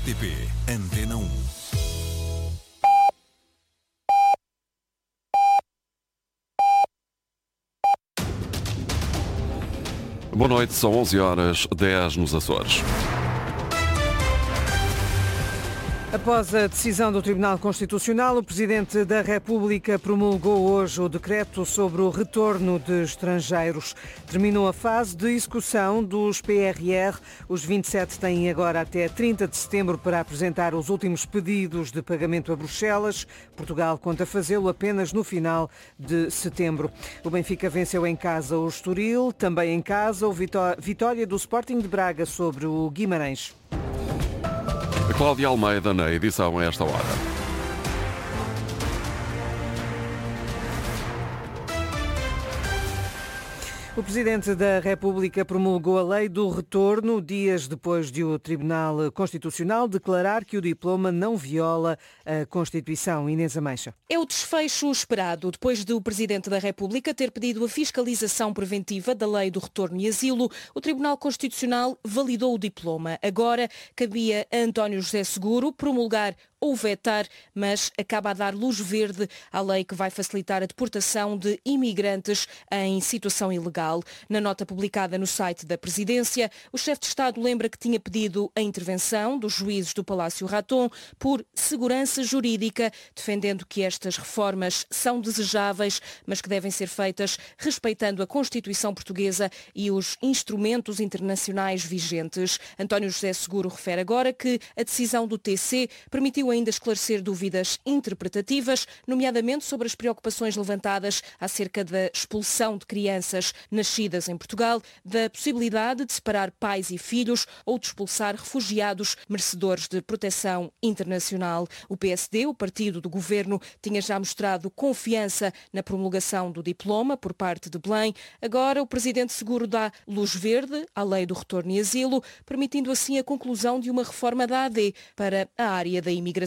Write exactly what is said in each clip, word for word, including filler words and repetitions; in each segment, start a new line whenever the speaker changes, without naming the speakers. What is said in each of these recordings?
T P Antena um.
Boa noite, são onze horas, dez nos Açores.
Após a decisão do Tribunal Constitucional, o Presidente da República promulgou hoje o decreto sobre o retorno de estrangeiros. Terminou a fase de execução dos P R R. Os vinte e sete têm agora até trinta de setembro para apresentar os últimos pedidos de pagamento a Bruxelas. Portugal conta fazê-lo apenas no final de setembro. O Benfica venceu em casa o Estoril, também em casa, o vitória do Sporting de Braga sobre o Guimarães.
Cláudia Almeida na edição a esta hora.
O Presidente da República promulgou a lei do retorno dias depois de o Tribunal Constitucional declarar que o diploma não viola a Constituição. Inês Ameixa.
É o desfecho esperado depois do Presidente da República ter pedido a fiscalização preventiva da lei do retorno e asilo. O Tribunal Constitucional validou o diploma. Agora cabia a António José Seguro promulgar ou vetar, mas acaba a dar luz verde à lei que vai facilitar a deportação de imigrantes em situação ilegal. Na nota publicada no site da Presidência, o chefe de Estado lembra que tinha pedido a intervenção dos juízes do Palácio Raton por segurança jurídica, defendendo que estas reformas são desejáveis, mas que devem ser feitas respeitando a Constituição portuguesa e os instrumentos internacionais vigentes. António José Seguro refere agora que a decisão do T C permitiu ainda esclarecer dúvidas interpretativas, nomeadamente sobre as preocupações levantadas acerca da expulsão de crianças nascidas em Portugal, da possibilidade de separar pais e filhos ou de expulsar refugiados merecedores de proteção internacional. O P S D, o partido do governo, tinha já mostrado confiança na promulgação do diploma por parte de Belém. Agora o Presidente Seguro dá luz verde à lei do retorno e asilo, permitindo assim a conclusão de uma reforma da A D para a área da imigração.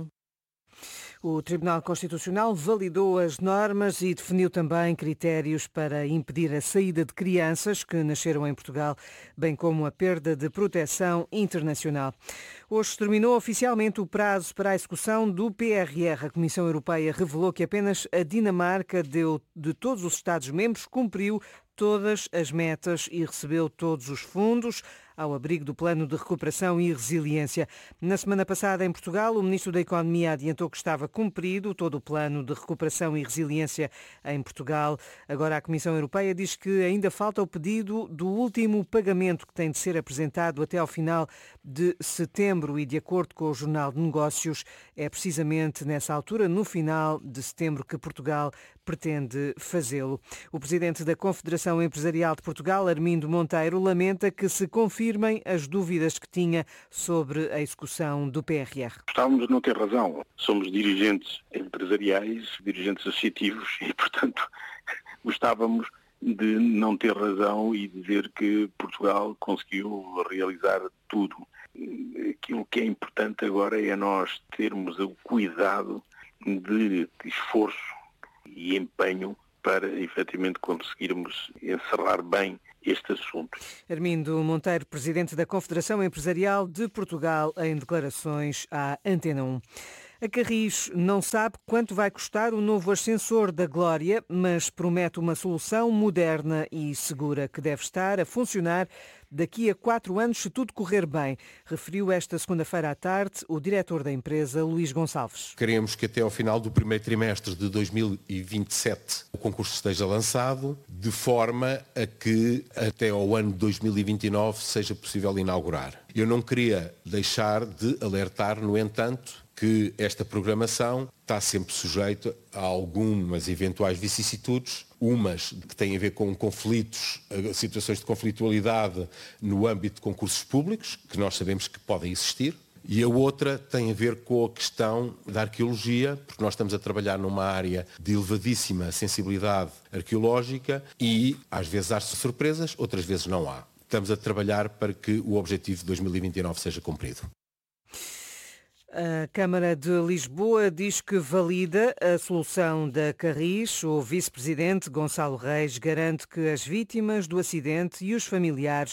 O Tribunal Constitucional validou as normas e definiu também critérios para impedir a saída de crianças que nasceram em Portugal, bem como a perda de proteção internacional. Hoje terminou oficialmente o prazo para a execução do P R R. A Comissão Europeia revelou que apenas a Dinamarca, deu, de todos os Estados-membros, cumpriu todas as metas e recebeu todos os fundos ao abrigo do Plano de Recuperação e Resiliência. Na semana passada, em Portugal, o Ministro da Economia adiantou que estava cumprido todo o Plano de Recuperação e Resiliência em Portugal. Agora a Comissão Europeia diz que ainda falta o pedido do último pagamento que tem de ser apresentado até ao final de setembro e, de acordo com o Jornal de Negócios, é precisamente nessa altura, no final de setembro, que Portugal pretende fazê-lo. O Presidente da Confederação Empresarial de Portugal, Armindo Monteiro, lamenta que se confirmem as dúvidas que tinha sobre a execução do P R R.
Gostávamos de não ter razão. Somos dirigentes empresariais, dirigentes associativos e, portanto, gostávamos de não ter razão e dizer que Portugal conseguiu realizar tudo. Aquilo que é importante agora é nós termos o cuidado de esforço e empenho para, efetivamente, conseguirmos encerrar bem este assunto.
Armindo Monteiro, Presidente da Confederação Empresarial de Portugal, em declarações à Antena um. A Carris não sabe quanto vai custar o novo ascensor da Glória, mas promete uma solução moderna e segura que deve estar a funcionar daqui a quatro anos, se tudo correr bem, referiu esta segunda-feira à tarde o diretor da empresa, Luís Gonçalves.
Queremos que até ao final do primeiro trimestre de dois mil e vinte e sete o concurso esteja lançado, de forma a que até ao ano de dois mil e vinte e nove seja possível inaugurar. Eu não queria deixar de alertar, no entanto, que esta programação está sempre sujeita a algumas eventuais vicissitudes, umas que têm a ver com conflitos, situações de conflitualidade no âmbito de concursos públicos, que nós sabemos que podem existir, e a outra tem a ver com a questão da arqueologia, porque nós estamos a trabalhar numa área de elevadíssima sensibilidade arqueológica e às vezes há surpresas, outras vezes não há. Estamos a trabalhar para que o objetivo de dois mil e vinte e nove seja cumprido.
A Câmara de Lisboa diz que valida a solução da Carris. O vice-presidente Gonçalo Reis garante que as vítimas do acidente e os familiares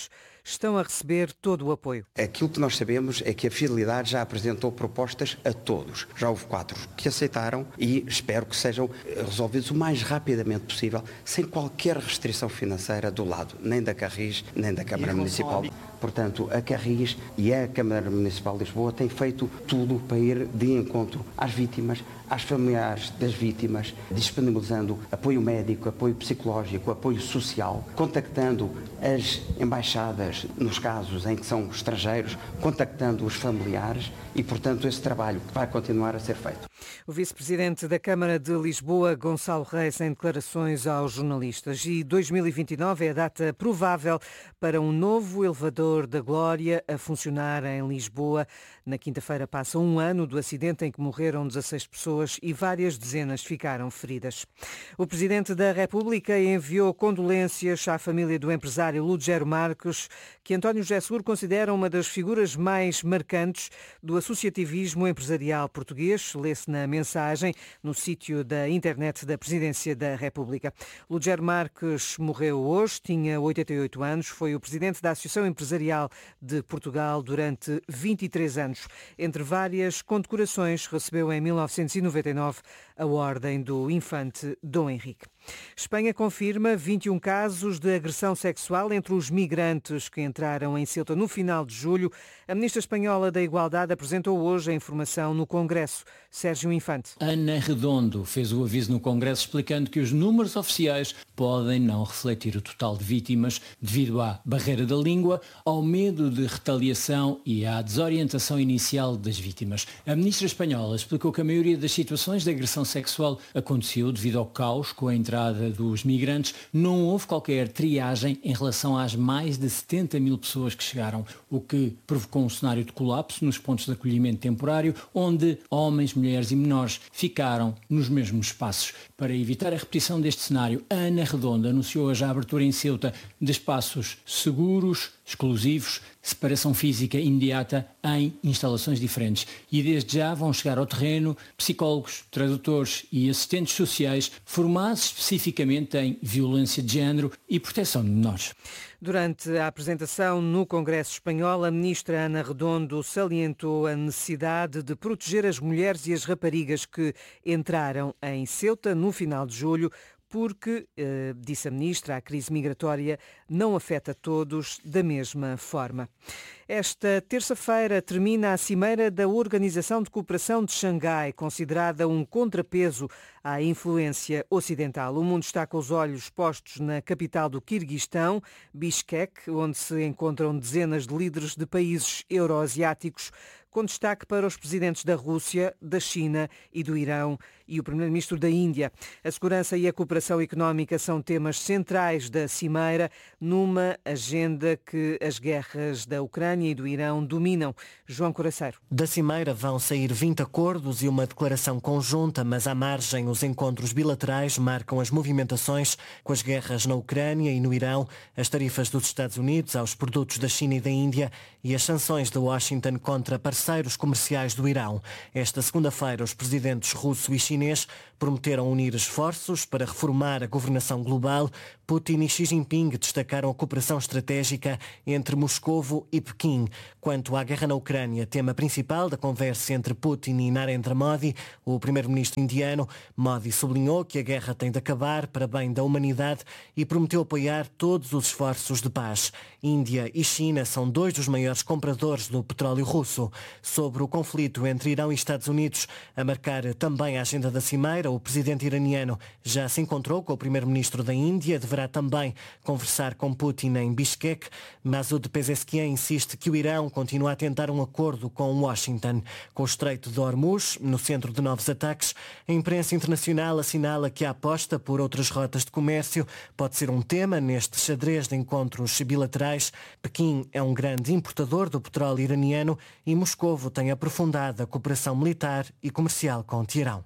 estão a receber todo o apoio.
Aquilo que nós sabemos é que a Fidelidade já apresentou propostas a todos. Já houve quatro que aceitaram e espero que sejam resolvidos o mais rapidamente possível, sem qualquer restrição financeira do lado, nem da Carris, nem da Câmara Municipal. Portanto, a Carris e a Câmara Municipal de Lisboa têm feito tudo para ir de encontro às vítimas, às familiares das vítimas, disponibilizando apoio médico, apoio psicológico, apoio social, contactando as embaixadas nos casos em que são estrangeiros, contactando os familiares e, portanto, esse trabalho vai continuar a ser feito.
O vice-presidente da Câmara de Lisboa, Gonçalo Reis, em declarações aos jornalistas. E dois mil e vinte e nove é a data provável para um novo elevador da Glória a funcionar em Lisboa. Na quinta-feira passa um ano do acidente em que morreram dezasseis pessoas e várias dezenas ficaram feridas. O Presidente da República enviou condolências à família do empresário Lugero Marques, que António José Seguro considera uma das figuras mais marcantes do associativismo empresarial português. Lê-se na mensagem no sítio da internet da Presidência da República. Lugero Marques morreu hoje, tinha oitenta e oito anos, foi o Presidente da Associação Empresarial de Portugal durante vinte e três anos. Entre várias condecorações, recebeu em mil novecentos e noventa e nove a Ordem do Infante Dom Henrique. Espanha confirma vinte e um casos de agressão sexual entre os migrantes que entraram em Ceuta no final de julho. A ministra espanhola da Igualdade apresentou hoje a informação no Congresso. Sérgio Infante.
Ana Redondo fez o aviso no Congresso explicando que os números oficiais podem não refletir o total de vítimas devido à barreira da língua, ao medo de retaliação e à desorientação inicial das vítimas. A ministra espanhola explicou que a maioria das situações de agressão sexual aconteceu devido ao caos com a entrada dos migrantes. Não houve qualquer triagem em relação às mais de setenta mil pessoas que chegaram, o que provocou um cenário de colapso nos pontos de acolhimento temporário, onde homens, mulheres e menores ficaram nos mesmos espaços. Para evitar a repetição deste cenário, a Ana Redondo anunciou hoje a abertura em Ceuta de espaços seguros, exclusivos, separação física imediata em instalações diferentes. E desde já vão chegar ao terreno psicólogos, tradutores e assistentes sociais formados especificamente em violência de género e proteção de menores.
Durante a apresentação no Congresso Espanhol, a ministra Ana Redondo salientou a necessidade de proteger as mulheres e as raparigas que entraram em Ceuta no final de julho, porque, eh, disse a ministra, a crise migratória não afeta todos da mesma forma. Esta terça-feira termina a Cimeira da Organização de Cooperação de Xangai, considerada um contrapeso à influência ocidental. O mundo está com os olhos postos na capital do Quirguistão, Bishkek, onde se encontram dezenas de líderes de países euroasiáticos, com destaque para os presidentes da Rússia, da China e do Irão e o primeiro-ministro da Índia. A segurança e a cooperação económica são temas centrais da Cimeira, numa agenda que as guerras da Ucrânia e do Irão dominam. João Coraceiro.
Da Cimeira vão sair vinte acordos e uma declaração conjunta, mas à margem os encontros bilaterais marcam as movimentações com as guerras na Ucrânia e no Irão, as tarifas dos Estados Unidos aos produtos da China e da Índia e as sanções de Washington contra parceiros comerciais do Irão. Esta segunda-feira, os presidentes russo e chinês prometeram unir esforços para reformar a governação global. Putin e Xi Jinping destacaram a cooperação estratégica entre Moscovo e Pequim. Quanto à guerra na Ucrânia, tema principal da conversa entre Putin e Narendra Modi, o primeiro-ministro indiano, Modi sublinhou que a guerra tem de acabar para bem da humanidade e prometeu apoiar todos os esforços de paz. Índia e China são dois dos maiores compradores do petróleo russo. Sobre o conflito entre Irão e Estados Unidos, a marcar também a agenda da Cimeira, o presidente iraniano já se encontrou com o primeiro-ministro da Índia, deverá também conversar com Putin em Bishkek. Masoud Pezeshkian insiste que o Irão continua a tentar um acordo com Washington. Com o Estreito de Hormuz no centro de novos ataques, a imprensa internacional assinala que a aposta por outras rotas de comércio pode ser um tema neste xadrez de encontros bilaterais. Pequim é um grande importador do petróleo iraniano e Moscovo tem aprofundado a cooperação militar e comercial com Teherão.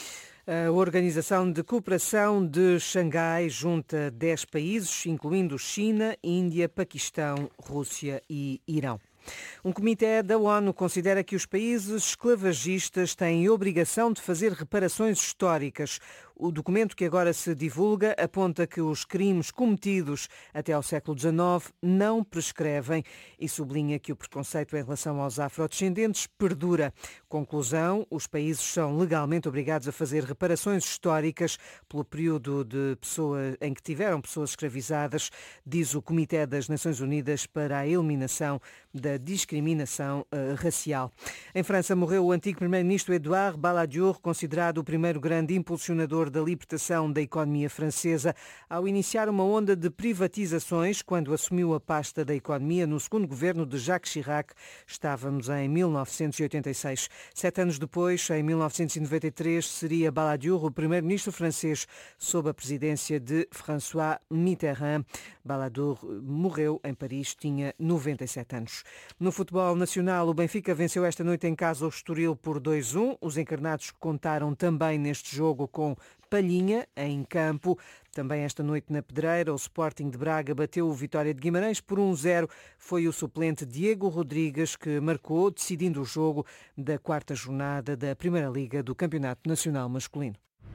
A Organização de Cooperação de Xangai junta dez países, incluindo China, Índia, Paquistão, Rússia e Irão. Um comitê da ONU considera que os países esclavagistas têm obrigação de fazer reparações históricas. O documento que agora se divulga aponta que os crimes cometidos até ao século dezenove não prescrevem e sublinha que o preconceito em relação aos afrodescendentes perdura. Conclusão, os países são legalmente obrigados a fazer reparações históricas pelo período de pessoa, em que tiveram pessoas escravizadas, diz o Comitê das Nações Unidas para a Eliminação da Discriminação uh, Racial. Em França morreu o antigo primeiro-ministro Édouard Balladur, considerado o primeiro grande impulsionador da libertação da economia francesa, ao iniciar uma onda de privatizações quando assumiu a pasta da economia no segundo governo de Jacques Chirac. Estávamos em mil novecentos e oitenta e seis. Sete anos depois, em mil novecentos e noventa e três, seria Balladur o primeiro-ministro francês sob a presidência de François Mitterrand. Balladur morreu em Paris, tinha noventa e sete anos. No futebol nacional, o Benfica venceu esta noite em casa o Estoril por dois a um. Os encarnados contaram também neste jogo com Palhinha em campo. Também esta noite na Pedreira, o Sporting de Braga bateu o Vitória de Guimarães por um a zero. Foi o suplente Diego Rodrigues que marcou, decidindo o jogo da quarta jornada da Primeira Liga do Campeonato Nacional Masculino.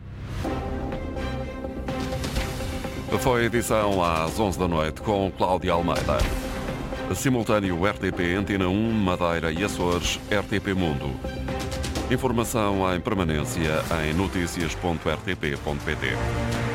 Foi a edição às onze da noite com Cláudia Almeida. Simultâneo R T P Antena um, Madeira e Açores, R T P Mundo. Informação em permanência em notícias ponto r t p ponto p t.